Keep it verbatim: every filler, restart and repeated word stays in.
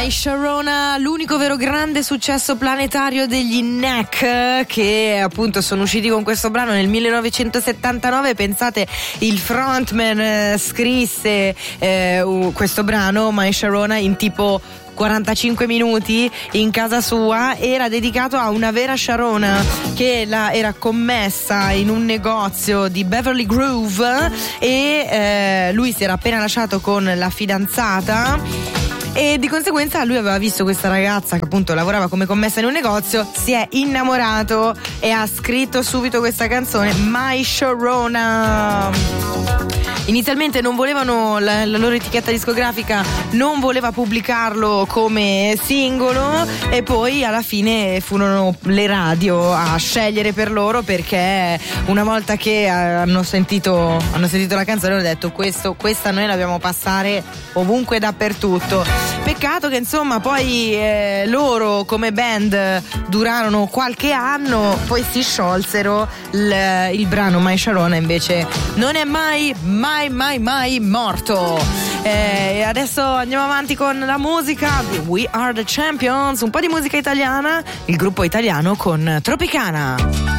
My Sharona, l'unico vero grande successo planetario degli Knack, che appunto sono usciti con questo brano nel millenovecentosettantanove. Pensate, il frontman eh, scrisse eh, questo brano My Sharona in tipo quarantacinque minuti in casa sua. Era dedicato a una vera Sharona che la, era commessa in un negozio di Beverly Grove e eh, lui si era appena lasciato con la fidanzata e di conseguenza lui aveva visto questa ragazza che appunto lavorava come commessa in un negozio, si è innamorato e ha scritto subito questa canzone My Sharona. Inizialmente non volevano, la, la loro etichetta discografica non voleva pubblicarlo come singolo e poi alla fine furono le radio a scegliere per loro, perché una volta che hanno sentito hanno sentito la canzone hanno detto questo, questa noi la dobbiamo passare ovunque, dappertutto. Peccato che insomma poi eh, loro come band durarono qualche anno, poi si sciolsero. Il, il brano My Sharona invece non è mai mai mai mai morto. E adesso andiamo avanti con la musica di We Are The Champions, un po' di musica italiana, il gruppo italiano con Tropicana.